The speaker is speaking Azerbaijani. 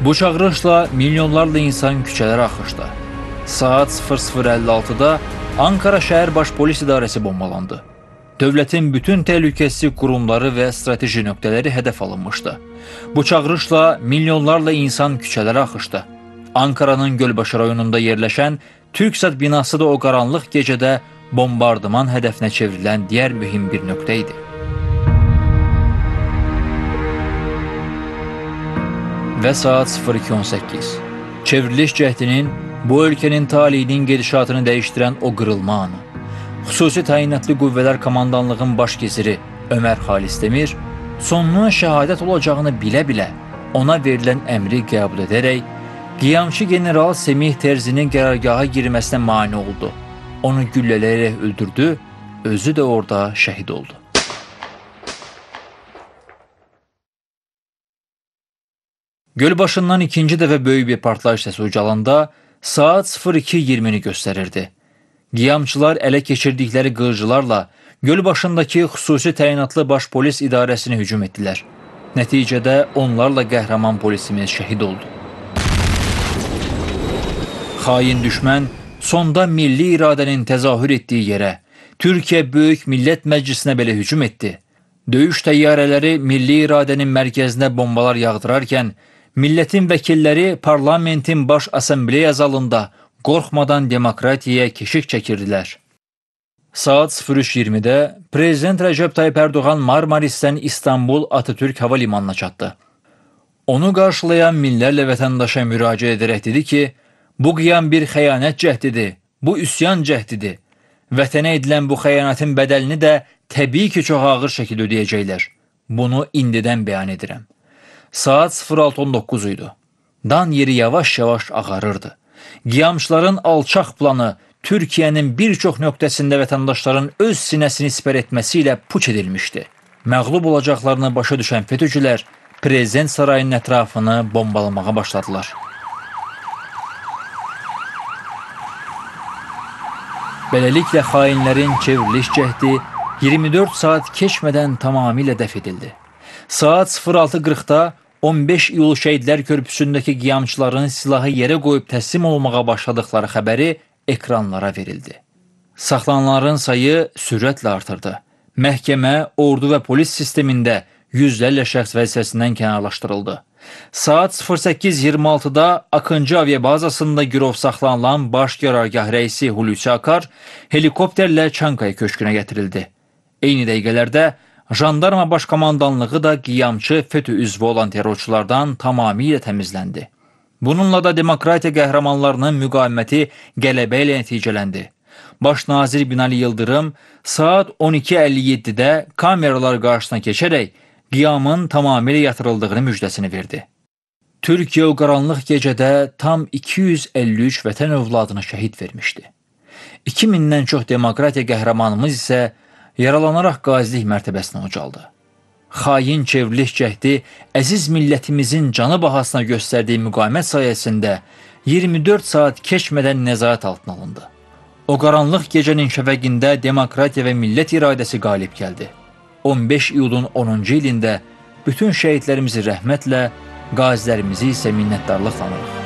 Bu çağırışla milyonlarla insan küçələrə axışdı. Saat 00:56-da Ankara Şəhər Baş Polis İdarəsi bombalandı. Dövlətin bütün təhlükəsizlik qurumları və strateji nöqtələri hədəf alınmışdı. Bu çağırışla milyonlarla insan küçələrə axışdı. Ankaranın Gölbaşı rayonunda yerləşən Türksat binası da o qaranlıq gecədə bombardıman hədəfinə çevrilən digər mühüm bir nöqtə idi. Və saat 02:18. Çevriliş cəhdinin bu ölkənin taleyinin gedişatını dəyişdirən o qırılma anı. Xüsusi təyinatlı qüvvələr komandanlığın baş giziri Ömər Xalis Demir sonunun şəhadət olacağını bilə-bilə ona verilən əmri qəbul edərək qiyamçı general Semih Terzinin qərargaha girməsinə mane oldu. Onu güllələyərək öldürdü, özü də orada şəhid oldu. Gölbaşından ikinci dəfə böyük bir partlayış səsi ucalanda saat 02:20-ni göstərirdi. Qiyamçılar ələ keçirdikləri qılıclarla Gölbaşındakı xüsusi təyinatlı baş polis idarəsini hücum etdilər. Nəticədə onlarla qəhrəman polisimiz şəhid oldu. Xain düşmən sonda milli iradənin təzahür etdiyi yerə, Türkiyə Böyük Millət Məclisinə belə hücum etdi. Döyüş təyyarələri milli iradənin mərkəzinə bombalar yağdırarkən, millətin vəkilləri parlamentin baş assambleya zalında qorxmadan demokratiyaya keşik çəkirdilər. Saat 03:20-də Prezident Rəcəb Tayyip Erdoğan Marmarisdən İstanbul Atatürk Hava Limanına çatdı. Onu qarşılayan minlərlə vətəndaşa müraciət edərək dedi ki, bu qiyam bir xəyanət cəhdidir, bu üsyan cəhdidir. Vətənə edilən bu xəyanətin bədəlini də təbii ki, çox ağır şəkildə ödəyəcəklər. Bunu indidən bəyan edirəm. Saat 06:19 idi. Dan yeri yavaş-yavaş ağarırdı. Qiyamçıların alçaq planı Türkiyənin bir çox nöqtəsində vətəndaşların öz sinəsini sipər etməsi ilə puç edilmişdi. Məğlub olacaqlarını başa düşən FETÖ-cülər Prezident sarayının ətrafını bombalamağa başladılar. Beləliklə, xainlərin çevriliş cəhdi 24 saat keçmədən tamamilə dəf edildi. Saat 06:40-da 15 iyul Şəhidlər Körpüsündəki qiyamçıların silahı yerə qoyub təslim olmağa başladıkları xəbəri ekranlara verildi. Saxlananların sayı sürətlə artırdı. Məhkəmə, ordu və polis sistemində yüzlərlə şəxs vəzifəsindən kənarlaşdırıldı. Saat 08:26-da Akıncı aviabazasında girov saxlanılan baş qərargah rəisi Hulusi Akar helikopterlə Çankaya köşkünə gətirildi. Eyni dəqiqələrdə Jandarma Baş Komandanlığı da qiyamçı FETÖ üzvü olan terrorçulardan tamamilə təmizləndi. Bununla da demokratiya qəhrəmanlarının müqaviməti qələbə ilə nəticələndi. Baş nazir Binali Yıldırım saat 12:57-də kameralar qarşısına keçərək qiyamın tamamilə yatırıldığını müjdəsini verdi. Türkiyə o qaranlıq gecədə tam 253 vətən övladına şəhid vermişdi. 2000-dən çox demokratiya qəhrəmanımız isə yaralanaraq qazilik mərtəbəsinə ucaldı. Xain çevriliş cəhdi əziz millətimizin canı bahasına göstərdiyi müqavimət sayəsində 24 saat keçmədən nəzarət altına alındı. O qaranlıq gecənin şəfəqində demokratiya və millət iradəsi qalib gəldi. 15 iyulun 10-cu ilində bütün şəhidlərimizi rəhmətlə, qazilərimizi isə minnətdarlıqla anırıq.